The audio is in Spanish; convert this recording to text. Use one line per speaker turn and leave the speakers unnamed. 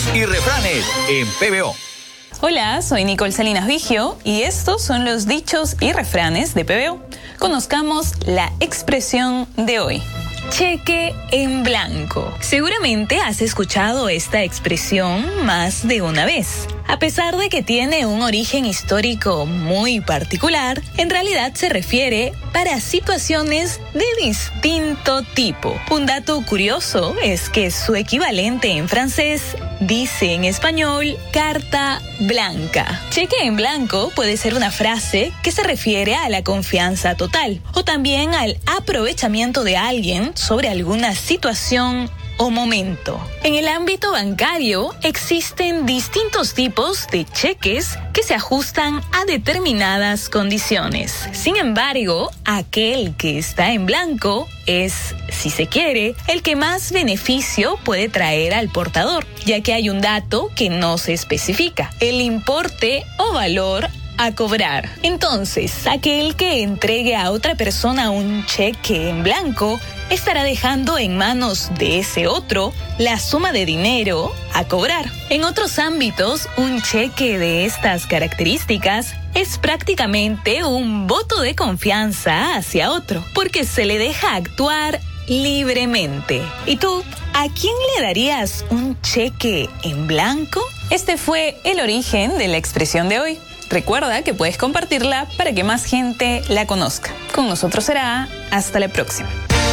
y refranes en PBO.
Hola, soy Nicole Salinas Vigio y estos son los dichos y refranes de PBO. Conozcamos la expresión de hoy. Cheque en blanco. Seguramente has escuchado esta expresión más de una vez. A pesar de que tiene un origen histórico muy particular, en realidad se refiere para situaciones de distinto tipo. Un dato curioso es que su equivalente en francés dice en español carta blanca. Cheque en blanco puede ser una frase que se refiere a la confianza total o también al aprovechamiento de alguien sobre alguna situación o momento. En el ámbito bancario existen distintos tipos de cheques que se ajustan a determinadas condiciones. Sin embargo, aquel que está en blanco es, si se quiere, el que más beneficio puede traer al portador, ya que hay un dato que no se especifica: el importe o valor a cobrar. Entonces, aquel que entregue a otra persona un cheque en blanco estará dejando en manos de ese otro la suma de dinero a cobrar. En otros ámbitos, un cheque de estas características es prácticamente un voto de confianza hacia otro, porque se le deja actuar libremente. ¿Y tú, a quién le darías un cheque en blanco? Este fue el origen de la expresión de hoy. Recuerda que puedes compartirla para que más gente la conozca. Con nosotros será hasta la próxima.